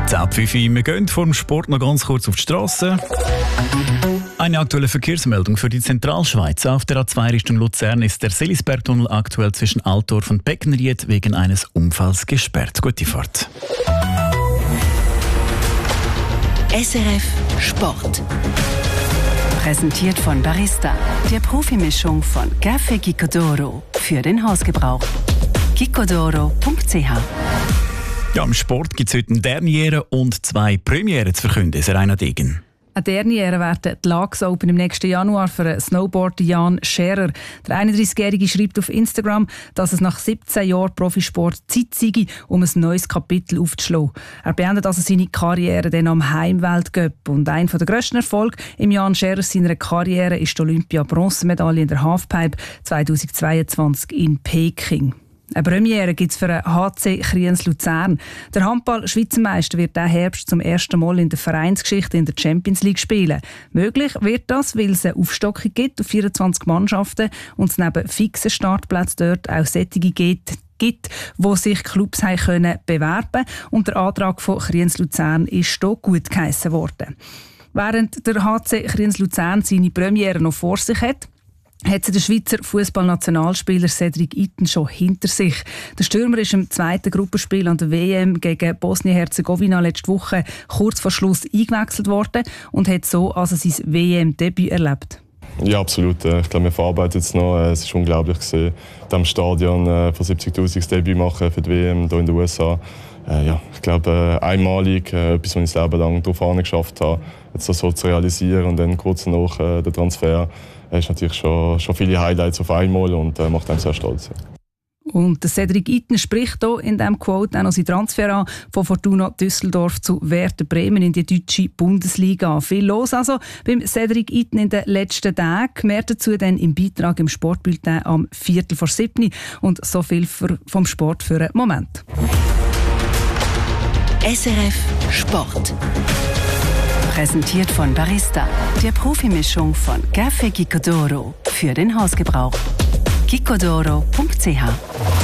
10:05 wir gehen vor dem Sport noch ganz kurz auf die Strasse. Eine aktuelle Verkehrsmeldung für die Zentralschweiz. Auf der A2 Richtung Luzern ist der Selisbergtunnel aktuell zwischen Altdorf und Beckenried wegen eines Unfalls gesperrt. Gute Fahrt. SRF Sport. Präsentiert von Barista, der Profimischung von Café Gicodoro für den Hausgebrauch. gicodoro.ch. Ja, im Sport gibt es heute eine Derniere und 2 Premiere zu verkünden. Serena Degen. Eine Derniere werden die Laax Open im nächsten Januar für den Snowboarder Jan Scherer. Der 31-Jährige schreibt auf Instagram, dass es nach 17 Jahren Profisport Zeit sei, um ein neues Kapitel aufzuschlagen. Er beendet also seine Karriere dann am Heimweltcup. Und einer der grössten Erfolge im Jan Scherer seiner Karriere ist die Olympia-Bronzemedaille in der Halfpipe 2022 in Peking. Eine Premiere gibt es für den HC Kriens Luzern. Der Handball-Schweizermeister wird diesen Herbst zum ersten Mal in der Vereinsgeschichte in der Champions League spielen. Möglich wird das, weil es eine Aufstockung gibt auf 24 Mannschaften und es neben fixen Startplätzen dort auch solche gibt, wo sich Clubs können bewerben. Und der Antrag von Kriens Luzern ist hier gut geheissen worden. Während der HC Kriens Luzern seine Premiere noch vor sich hat der Schweizer Fußballnationalspieler Cedric Itten schon hinter sich. Der Stürmer ist im zweiten Gruppenspiel an der WM gegen Bosnien-Herzegowina letzte Woche kurz vor Schluss eingewechselt worden und hat so also sein WM-Debüt erlebt. Ja, absolut. Ich glaube, wir verarbeiten es noch. Es war unglaublich gewesen, am Stadion von 70'000 das Debüt machen für die WM hier in den USA. Ich glaube, einmalig, etwas, was ich das Leben lang darauf geschafft habe, jetzt das so zu realisieren und dann kurz nach der Transfer ist natürlich schon viele Highlights auf einmal und macht einen sehr stolz. Und der Cedric Itten spricht hier in diesem Quote auch noch seinen Transfer an von Fortuna Düsseldorf zu Werder Bremen in die deutsche Bundesliga. Viel los also beim Cedric Itten in den letzten Tagen. Mehr dazu dann im Beitrag im Sportbulletin am 6:45. Und so viel vom Sport für einen Moment. SRF Sport. Präsentiert von Barista, der Profimischung von Café Gicodoro für den Hausgebrauch. gicodoro.ch